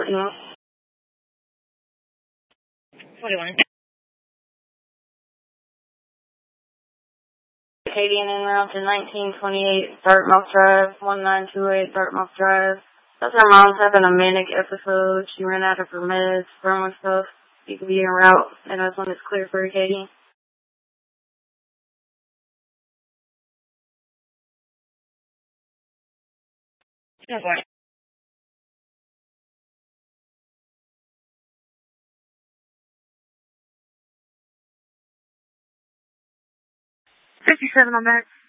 parking lot. 21. Katie en route to 1928 Dartmouth Drive, 1928 Dartmouth Drive. That's her mom's having a manic episode. She ran out of her meds, throwing stuff. You can be en route, and that's when it's clear for you, Katie. That's fine. 57 on that.